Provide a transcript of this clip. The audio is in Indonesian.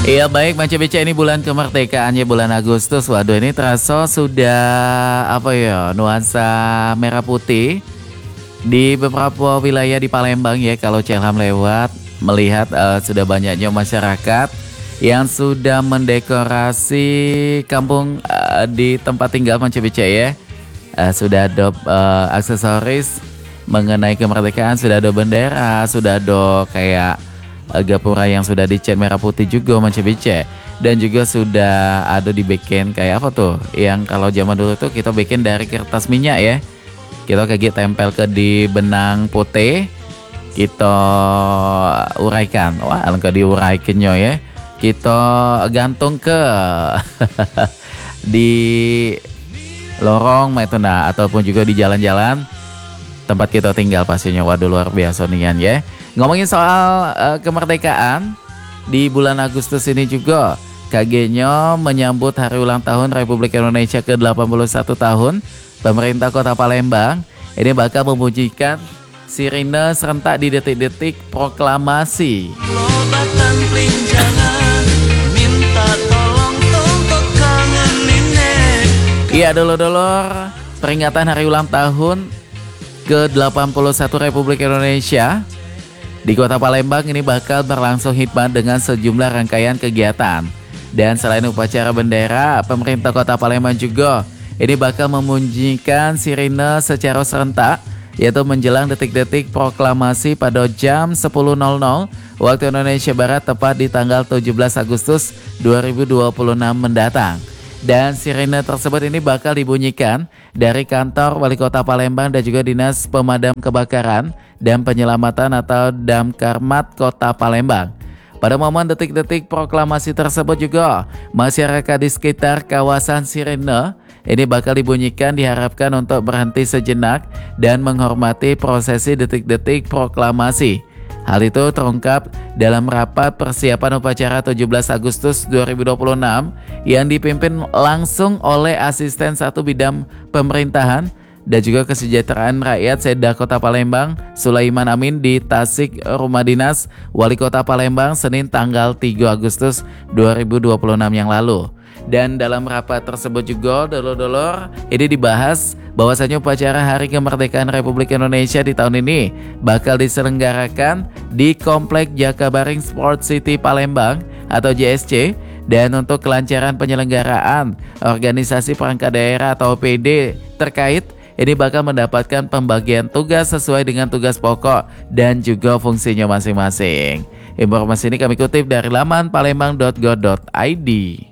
Iya baik Manca Beca, ini bulan kemerdekaannya bulan Agustus. Waduh ini terasa sudah apa ya, nuansa merah putih di beberapa wilayah di Palembang ya. Kalau Celham lewat melihat sudah banyaknya masyarakat yang sudah mendekorasi kampung di tempat tinggal Manca Beca ya. Sudah ada aksesoris mengenai kemerdekaan, sudah ada bendera, sudah ada kayak gapura yang sudah dicat merah putih juga Manca Beca. Dan juga sudah ada dibikin kayak apa tuh, yang kalau zaman dulu tuh kita bikin dari kertas minyak ya, kita kayak tempel ke di benang putih, kita uraikan, wah alangkah diuraikannya ya, kita gantung ke di lorong itu nah, ataupun juga di jalan-jalan tempat kita tinggal pastinya. Waduh luar biasa nian ya. Ngomongin soal kemerdekaan di bulan Agustus ini juga KG-nya menyambut hari ulang tahun Republik Indonesia ke-81 tahun. Pemerintah Kota Palembang ini bakal membunyikan sirine serentak di detik-detik proklamasi. Iya dulur-dulur, peringatan hari ulang tahun ke-81 Republik Indonesia di Kota Palembang ini bakal berlangsung hikmat dengan sejumlah rangkaian kegiatan. Dan selain upacara bendera, pemerintah Kota Palembang juga ini bakal membunyikan sirine secara serentak, yaitu menjelang detik-detik proklamasi pada jam 10.00 waktu Indonesia Barat, tepat di tanggal 17 Agustus 2026 mendatang. Dan sirine tersebut ini bakal dibunyikan dari kantor Wali Kota Palembang dan juga Dinas Pemadam Kebakaran dan Penyelamatan atau Damkarmat Kota Palembang. Pada momen detik-detik proklamasi tersebut juga, masyarakat di sekitar kawasan sirine ini bakal dibunyikan diharapkan untuk berhenti sejenak dan menghormati prosesi detik-detik proklamasi. Hal itu terungkap dalam rapat persiapan upacara 17 Agustus 2026 yang dipimpin langsung oleh Asisten 1 Bidang Pemerintahan dan juga Kesejahteraan Rakyat Seda Kota Palembang, Sulaiman Amin, di Tasik Rumah Dinas Wali Kota Palembang Senin tanggal 3 Agustus 2026 yang lalu. Dan dalam rapat tersebut juga dulur-dulur ini dibahas bahwasanya upacara Hari Kemerdekaan Republik Indonesia di tahun ini bakal diselenggarakan di Komplek Jakabaring Sport City Palembang atau JSC. Dan untuk kelancaran penyelenggaraan, organisasi perangkat daerah atau OPD terkait ini bakal mendapatkan pembagian tugas sesuai dengan tugas pokok dan juga fungsinya masing-masing. Informasi ini kami kutip dari laman palembang.go.id.